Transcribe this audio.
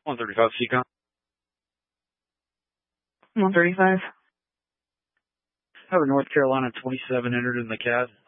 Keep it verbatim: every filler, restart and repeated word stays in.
one thirty-five Seacom. one thirty-five. Have a North Carolina twenty-seven entered in the C A D.